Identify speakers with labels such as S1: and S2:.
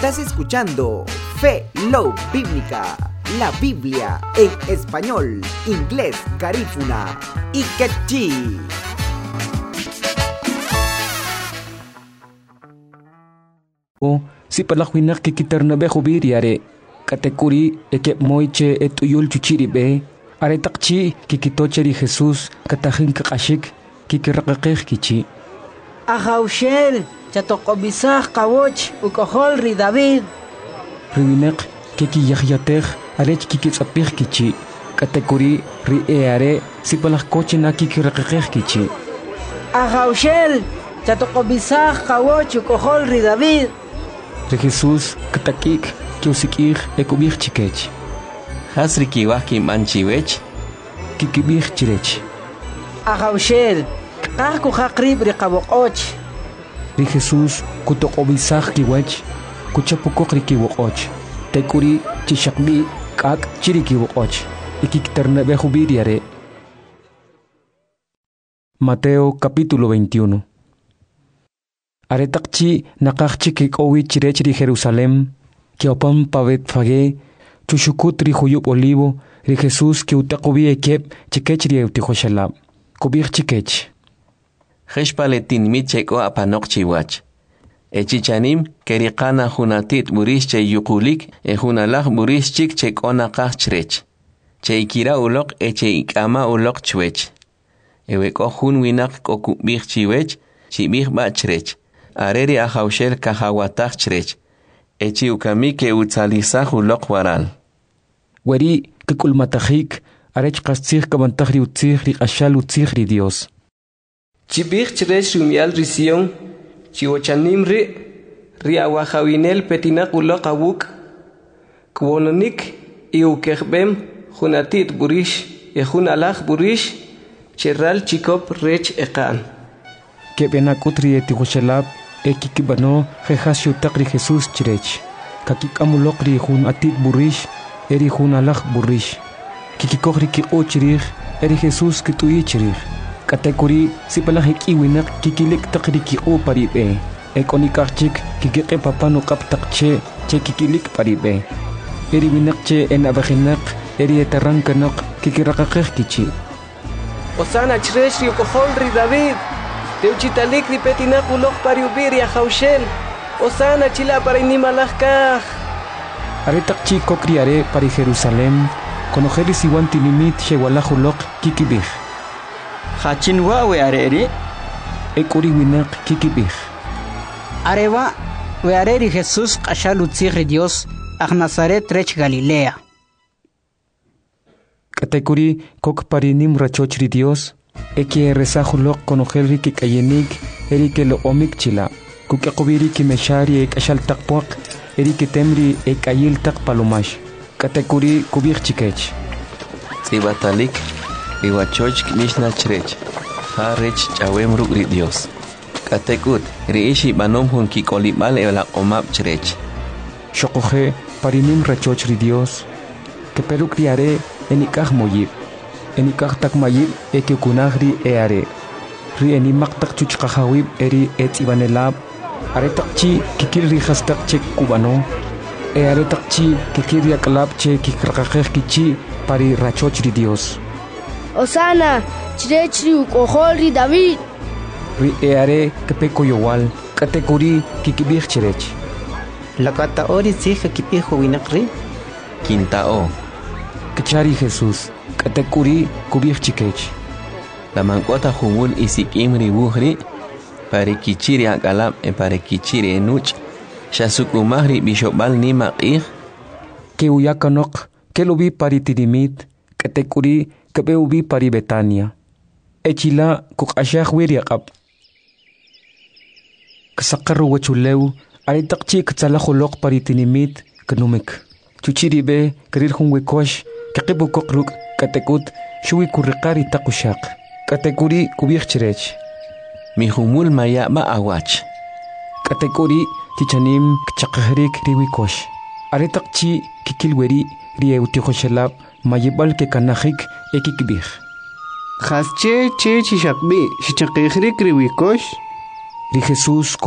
S1: Estás escuchando Fe Love Bíblica, la Biblia en español, inglés, garífuna y quechí.
S2: Si palakwinak kikitar na beho biriare, katekuri ekep moiche etuyul chuchiri be, are takchi kikitocheri Jesus katahin kakashik kikirakakeh kichi.
S3: Ahaushel, chatokobisah kawoch ukohol ri David.
S2: Riwinek kiki yahyateh arech kikitsapih kichi, katekuri ri eare si palakkoche na kikirakakeh kichi.
S3: Ahaushel, chatokobisah kawoch ukohol ri David.
S2: Re Jesus katakik kiusikih ekubih chikech.
S4: Hasri kiwaki manchiwech
S2: Kikibih chirech.
S3: Ahaushel, kahku hakrib ri kawokoch.
S2: Ri Jesus kutokobisah kiwech kuchapukok ri kiwokoch. Tekuri chishakbi kak chiri kiwokoch. Ikiktarna behubiriare. Mateo capítulo 21. Aretakchi nakakchi kikowi chirechri Jerusalem, kiopam pavet fage, chushukut ri huyup olivo, ri Jesus ki utakobi ekep chikechri eutihoshalab, kubir chikech.
S4: Heshpaletin micheko apanok chiwach. Echichanim kerikana hunatit burische yukulik hunalach burischik chekona kachrech. Cheikira ulok ikama ulok chwech. Eweko hun winak kokubir chiwech, chibir bachrech. Areri ahaushel kahawatach chrech. Echi ukami ke utzalisah ulok waral.
S2: Weri kikulmatahik, arech kastzih kabantahri utzih ri ashal utzih ri Dios.
S5: Chibich chrech rumial risión, chiwochanim ri awahawinel petinak ulok awuk, kwononik iukehbem, hunatit burish, hunalach burish, cherral chikop rech ekan.
S2: Kebenakutri etihoshalab, ekikibano jehasio takri Jesus chirech. Kakikamulokri hun atit burish, eri hun alach burish. Kikikokri ki o chirich, eri Jesus kitui chirich. Katekuri sipalahik iwinak kikilik takri ki o paribe. Ekonikachik kikike papano kap takche che kikilik paribe. Eri winakche enabahinak, eri etarankanak kikirakakeh kichi.
S5: Osana chrech yukohol ri David. Teuchitalik ri petinak ulok pariubir ya Haushel. Osana chila para inimalahkah.
S2: Aretakchi kokriare para Jerusalem, konojeri siwanti limit shewalahulok kikibih.
S6: Hachinwa we areri.
S2: Ekuri winak kikibih.
S3: Areva, we areri Jesus kashal utzih Dios, ach Nazaret rech Galilea.
S2: Katekuri kok parinim rachochri Dios. Eki rezahulok konojelri ki kayenik, eri ke lo omik chila. Kukakubiri ki meshari ek ashal takpuak, eri ke temri ek ayil tak palomash. Katekuri kubir chikech.
S4: Zibatalik, iwachoch mishna chrech. Ha rech chawem ri Dios. Katekut, riishi banom hun ki kolibal ela omap chrech.
S2: Shokoje parinim rachochri Dios. Que perukriare enikah moyib. Enikah tak mayib eke kunahri eare. Ri enimak tak chuchkahawib eri et ibanelab. Are takchi kikil rihas tak chek kubano. Eare takchi kikil yakalab che kikrakakeh kichi pari rachochri Dios.
S7: Osana, chirechri ukohol ri David.
S2: Ri eare kepeko yowal, katekuri kikibih chirech.
S6: Lakata ori sih kipiho winakri.
S4: Quintao.
S2: Kachari Jesus. Katekuri kubih chikech.
S4: La mancuata jubul isikim ribuhri, pare kichiri akalab pare kichiri enuch, shasukumahri bishopal ni maqih.
S2: Que uyakanok, que lo vi pari tirimit, katekuri que ubi pari Betania. Echila kukashah wiriakap. Kasakaru wachuleu, aritakchi katsalahulok pari tinimit, kanumik. Chuchiribe, karir hunwekosh, kakibukokruk. Katekut shui kurikari takushak. Katekuri kubih chirech.
S4: Mi humul maya ba awach.
S2: Katekuri tichanim kchakahrik riwikosh. Aretakchi kikilweri rieutikoshalab mayibal ke kanahik ekikbih.
S5: Hasche che chishakbi shichakihrik riwikosh.
S2: Ri Jesus